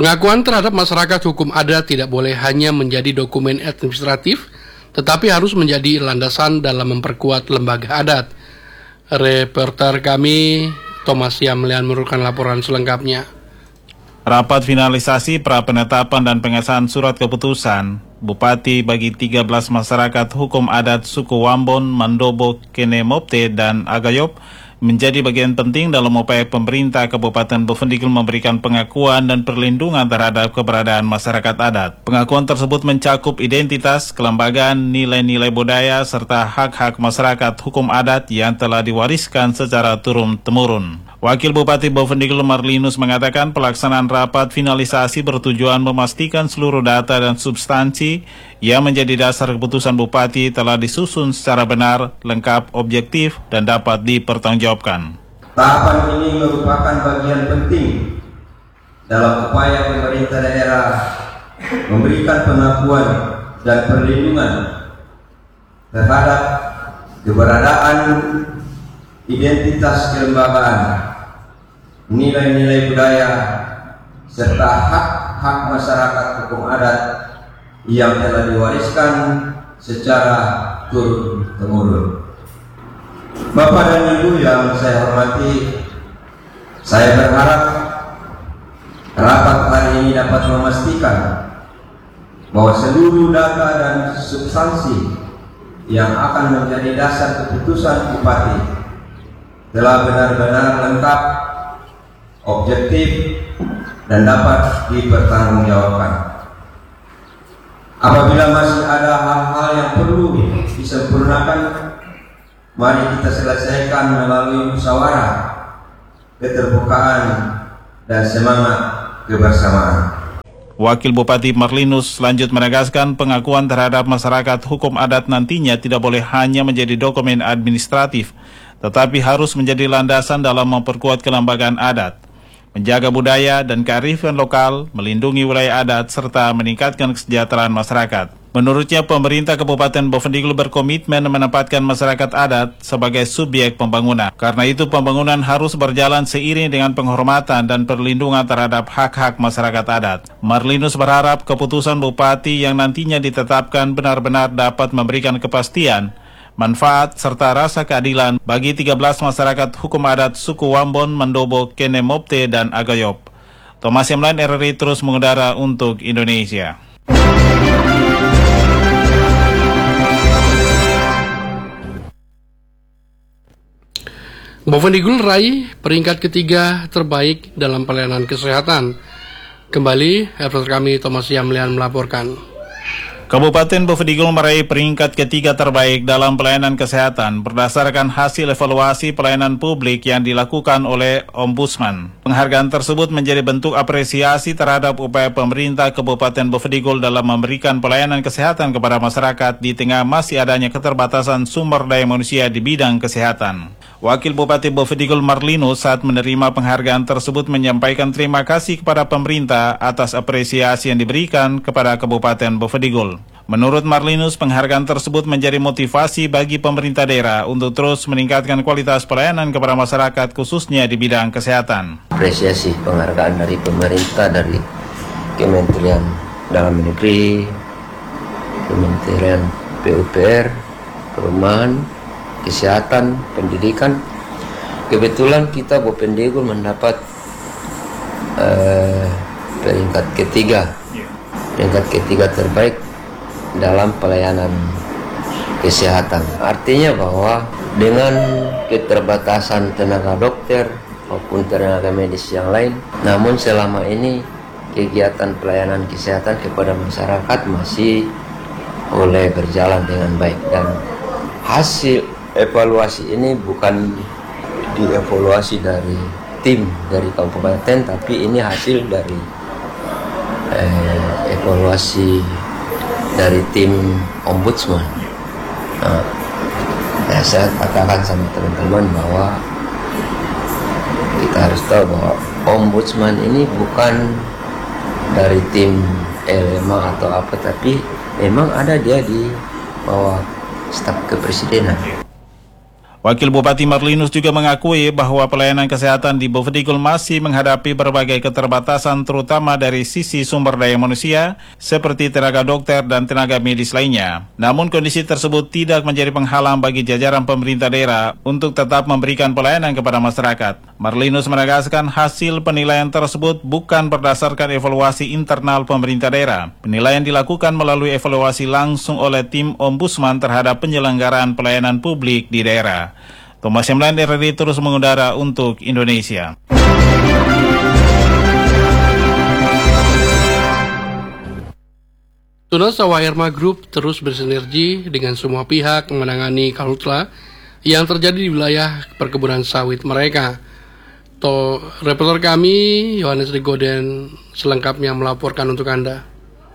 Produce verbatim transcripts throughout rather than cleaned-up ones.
Pengakuan terhadap masyarakat hukum adat tidak boleh hanya menjadi dokumen administratif, tetapi harus menjadi landasan dalam memperkuat lembaga adat. Reporter kami, Thomas Yamlian, menurunkan laporan selengkapnya. Rapat finalisasi pra-penetapan dan pengesahan surat keputusan Bupati bagi tiga belas masyarakat hukum adat suku Wambon, Mandobo, Kenemopte, dan Agayop menjadi bagian penting dalam upaya pemerintah Kabupaten Bovendigul memberikan pengakuan dan perlindungan terhadap keberadaan masyarakat adat. Pengakuan tersebut mencakup identitas, kelembagaan, nilai-nilai budaya, serta hak-hak masyarakat hukum adat yang telah diwariskan secara turun-temurun. Wakil Bupati Bovendigul Marlinus mengatakan pelaksanaan rapat finalisasi bertujuan memastikan seluruh data dan substansi yang menjadi dasar keputusan Bupati telah disusun secara benar, lengkap, objektif, dan dapat dipertanggungjawabkan. Tahapan ini merupakan bagian penting dalam upaya pemerintah daerah memberikan pengakuan dan perlindungan terhadap keberadaan identitas kelembagaan, nilai-nilai budaya, serta hak-hak masyarakat hukum adat yang telah diwariskan secara turun-temurun. Bapak dan Ibu yang saya hormati, saya berharap rapat hari ini dapat memastikan bahwa seluruh data dan substansi yang akan menjadi dasar keputusan Bupati telah benar-benar lengkap, objektif, dan dapat dipertanggungjawabkan. Apabila masih ada hal-hal yang perlu disempurnakan, mari kita selesaikan melalui musyawarah, keterbukaan, dan semangat kebersamaan. Wakil Bupati Marlinus lanjut menegaskan pengakuan terhadap masyarakat hukum adat nantinya tidak boleh hanya menjadi dokumen administratif, tetapi harus menjadi landasan dalam memperkuat kelembagaan adat, menjaga budaya dan kearifan lokal, melindungi wilayah adat, serta meningkatkan kesejahteraan masyarakat. Menurutnya, pemerintah Kabupaten Bovendigul berkomitmen menempatkan masyarakat adat sebagai subjek pembangunan. Karena itu, pembangunan harus berjalan seiring dengan penghormatan dan perlindungan terhadap hak-hak masyarakat adat. Marlinus berharap keputusan Bupati yang nantinya ditetapkan benar-benar dapat memberikan kepastian, manfaat, serta rasa keadilan bagi tiga belas masyarakat hukum adat suku Wambon, Mandobo, Kenemopte, dan Agayop. Thomas Yamlian, R R I terus mengudara untuk Indonesia. Bovendigul raih peringkat ketiga terbaik dalam pelayanan kesehatan. Kembali, reporter kami Thomas Yamlian melaporkan. Kabupaten Bovendigul meraih peringkat ketiga terbaik dalam pelayanan kesehatan berdasarkan hasil evaluasi pelayanan publik yang dilakukan oleh Ombudsman. Penghargaan tersebut menjadi bentuk apresiasi terhadap upaya pemerintah Kabupaten Bovendigul dalam memberikan pelayanan kesehatan kepada masyarakat di tengah masih adanya keterbatasan sumber daya manusia di bidang kesehatan. Wakil Bupati Bovendigul Marlinus saat menerima penghargaan tersebut menyampaikan terima kasih kepada pemerintah atas apresiasi yang diberikan kepada Kabupaten Bovendigul. Menurut Marlinus, penghargaan tersebut menjadi motivasi bagi pemerintah daerah untuk terus meningkatkan kualitas pelayanan kepada masyarakat khususnya di bidang kesehatan. Apresiasi penghargaan dari pemerintah, dari Kementerian Dalam Negeri, Kementerian P U P R, Perumahan, Kesehatan, Pendidikan. Kebetulan kita Bovendigul mendapat uh, peringkat ketiga, peringkat ketiga terbaik dalam pelayanan kesehatan. Artinya bahwa dengan keterbatasan tenaga dokter maupun tenaga medis yang lain, namun selama ini kegiatan pelayanan kesehatan kepada masyarakat masih boleh berjalan dengan baik, dan hasil evaluasi ini bukan dievaluasi dari tim dari kabupaten, tapi ini hasil dari eh, evaluasi dari tim Ombudsman. Nah, ya saya katakan sama teman-teman bahwa kita harus tahu bahwa Ombudsman ini bukan dari tim L M A atau apa, tapi memang ada dia di bawah staf kepresidenan. Wakil Bupati Marlinus juga mengakui bahwa pelayanan kesehatan di Bovendigul masih menghadapi berbagai keterbatasan terutama dari sisi sumber daya manusia seperti tenaga dokter dan tenaga medis lainnya. Namun kondisi tersebut tidak menjadi penghalang bagi jajaran pemerintah daerah untuk tetap memberikan pelayanan kepada masyarakat. Marlinus menegaskan hasil penilaian tersebut bukan berdasarkan evaluasi internal pemerintah daerah. Penilaian dilakukan melalui evaluasi langsung oleh tim Ombudsman terhadap penyelenggaraan pelayanan publik di daerah. Thomas Yamlan R R I terus mengudara untuk Indonesia. Tunas Sawairma Group terus bersinergi dengan semua pihak menangani karhutla yang terjadi di wilayah perkebunan sawit mereka. To, reporter kami, Yohanes Rigoden, selengkapnya melaporkan untuk Anda.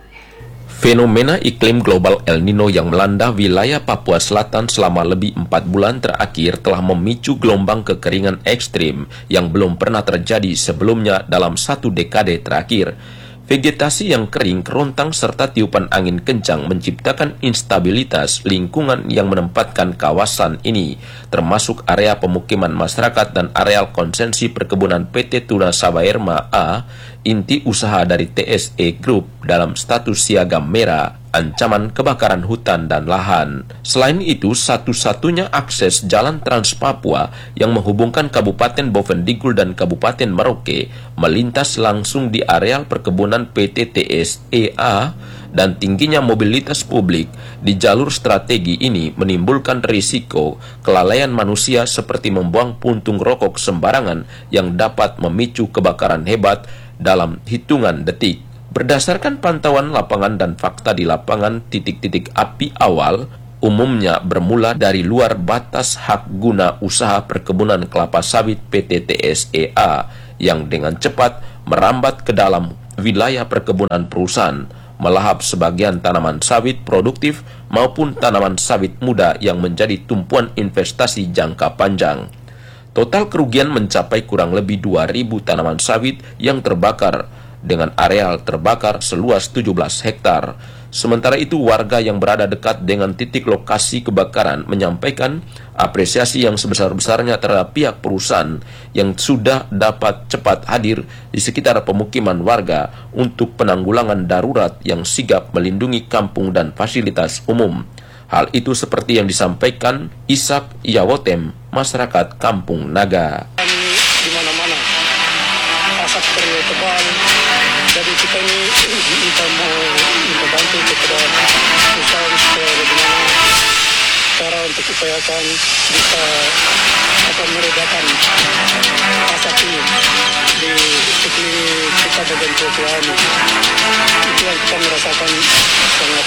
Fenomena iklim global El Nino yang melanda wilayah Papua Selatan selama lebih empat bulan terakhir telah memicu gelombang kekeringan ekstrim yang belum pernah terjadi sebelumnya dalam satu dekade terakhir. Vegetasi yang kering, kerontang, serta tiupan angin kencang menciptakan instabilitas lingkungan yang menempatkan kawasan ini, termasuk area pemukiman masyarakat dan areal konsesi perkebunan P T Tuna Sawairma A, inti usaha dari T S E Group dalam status siaga merah, ancaman kebakaran hutan dan lahan. Selain itu, satu-satunya akses jalan Trans Papua yang menghubungkan Kabupaten Bovendigul dan Kabupaten Merauke melintas langsung di areal perkebunan P T T S E A, dan tingginya mobilitas publik di jalur strategi ini menimbulkan risiko kelalaian manusia seperti membuang puntung rokok sembarangan yang dapat memicu kebakaran hebat dalam hitungan detik. Berdasarkan pantauan lapangan dan fakta di lapangan, titik-titik api awal umumnya bermula dari luar batas hak guna usaha perkebunan kelapa sawit P T T S E A yang dengan cepat merambat ke dalam wilayah perkebunan perusahaan, melahap sebagian tanaman sawit produktif maupun tanaman sawit muda yang menjadi tumpuan investasi jangka panjang. Total kerugian mencapai kurang lebih dua ribu tanaman sawit yang terbakar dengan areal terbakar seluas tujuh belas hektar. Sementara itu, warga yang berada dekat dengan titik lokasi kebakaran menyampaikan apresiasi yang sebesar-besarnya terhadap pihak perusahaan yang sudah dapat cepat hadir di sekitar pemukiman warga untuk penanggulangan darurat yang sigap melindungi kampung dan fasilitas umum. Hal itu seperti yang disampaikan Isak Yawotem, masyarakat Kampung Naga. Di mana-mana asap tebal, jadi kita ini minta mau minta bantu kepada usaha supaya bagaimana cara untuk upayakan bisa apa meredakan asap ini di sekeliling kita bagian Papua ini. Itu yang kita merasakan sangat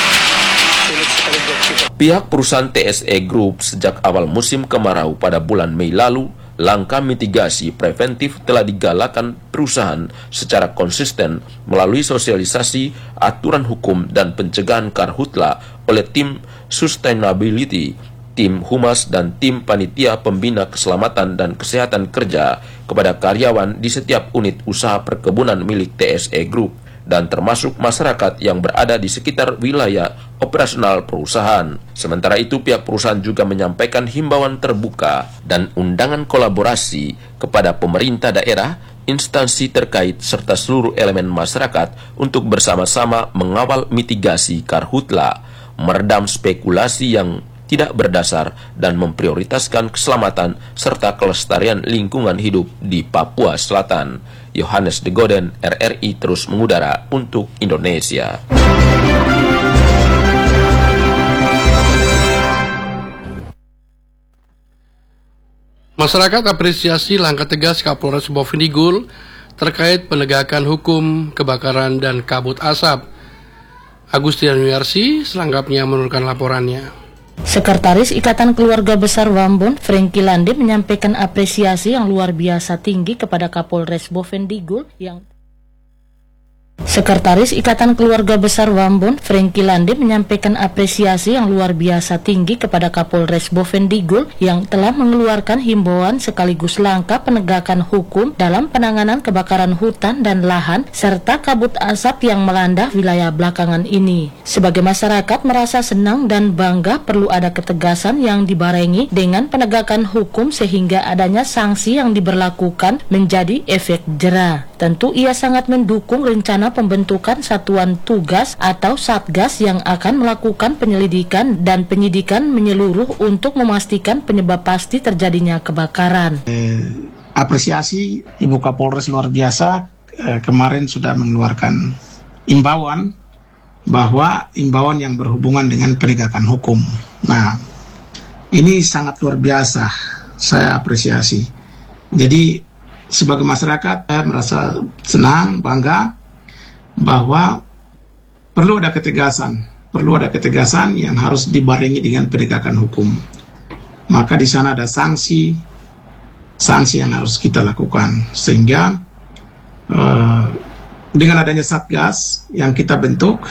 sulit sekali buat kita. Pihak perusahaan T S E Group sejak awal musim kemarau pada bulan Mei lalu, langkah mitigasi preventif telah digalakan perusahaan secara konsisten melalui sosialisasi, aturan hukum, dan pencegahan karhutla oleh tim sustainability, tim humas, dan tim panitia pembina keselamatan dan kesehatan kerja kepada karyawan di setiap unit usaha perkebunan milik T S E Group dan termasuk masyarakat yang berada di sekitar wilayah operasional perusahaan. Sementara itu, pihak perusahaan juga menyampaikan himbauan terbuka dan undangan kolaborasi kepada pemerintah daerah, instansi terkait, serta seluruh elemen masyarakat untuk bersama-sama mengawal mitigasi karhutla, meredam spekulasi yang tidak berdasar, dan memprioritaskan keselamatan serta kelestarian lingkungan hidup di Papua Selatan. Yohanes Rigoden, R R I terus mengudara untuk Indonesia. Masyarakat apresiasi langkah tegas Kapolres Bovendigul terkait penegakan hukum kebakaran dan kabut asap. Agustian Wiarsi selengkapnya menurunkan laporannya. Sekretaris Ikatan Keluarga Besar Wambon, Franky Lande, menyampaikan apresiasi yang luar biasa tinggi kepada Kapolres Bovendigul yang Sekretaris Ikatan Keluarga Besar Wambon, Franky Lande, menyampaikan apresiasi yang luar biasa tinggi kepada Kapolres Bovendigul yang telah mengeluarkan himbauan sekaligus langkah penegakan hukum dalam penanganan kebakaran hutan dan lahan serta kabut asap yang melanda wilayah belakangan ini. Sebagai masyarakat merasa senang dan bangga perlu ada ketegasan yang dibarengi dengan penegakan hukum sehingga adanya sanksi yang diberlakukan menjadi efek jera. Tentu ia sangat mendukung rencana pembentukan satuan tugas atau satgas yang akan melakukan penyelidikan dan penyidikan menyeluruh untuk memastikan penyebab pasti terjadinya kebakaran. Eh, apresiasi Ibu Kapolres luar biasa, eh, kemarin sudah mengeluarkan imbauan bahwa imbauan yang berhubungan dengan penegakan hukum. Nah, ini sangat luar biasa, saya apresiasi. Jadi sebagai masyarakat saya merasa senang, bangga bahwa perlu ada ketegasan, perlu ada ketegasan yang harus dibarengi dengan penegakan hukum. Maka di sana ada sanksi, sanksi yang harus kita lakukan sehingga uh, dengan adanya satgas yang kita bentuk,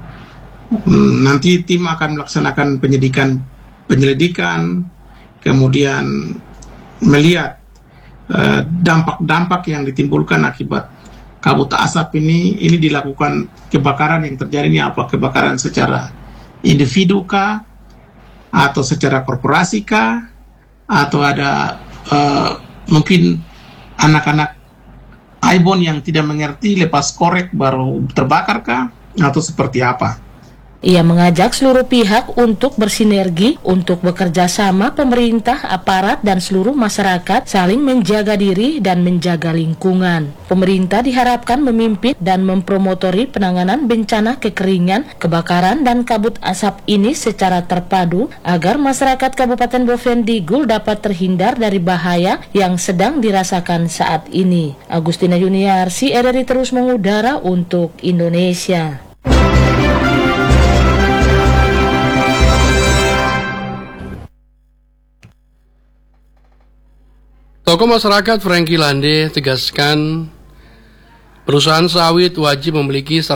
nanti tim akan melaksanakan penyidikan, penyelidikan, kemudian melihat dampak-dampak uh, yang ditimbulkan akibat kabut asap ini. Ini dilakukan kebakaran yang terjadi ini apa? Kebakaran secara individu kah? Atau secara korporasi kah? Atau ada uh, mungkin anak-anak Aibon yang tidak mengerti lepas korek baru terbakar kah? Atau seperti apa? Ia mengajak seluruh pihak untuk bersinergi untuk bekerja sama, pemerintah, aparat, dan seluruh masyarakat saling menjaga diri dan menjaga lingkungan. Pemerintah diharapkan memimpin dan mempromotori penanganan bencana kekeringan, kebakaran, dan kabut asap ini secara terpadu agar masyarakat Kabupaten Bovendigul dapat terhindar dari bahaya yang sedang dirasakan saat ini. Agustina Yuniarsi, R R I terus mengudara untuk Indonesia. Tokoh masyarakat Franky Lande tegaskan perusahaan sawit wajib memiliki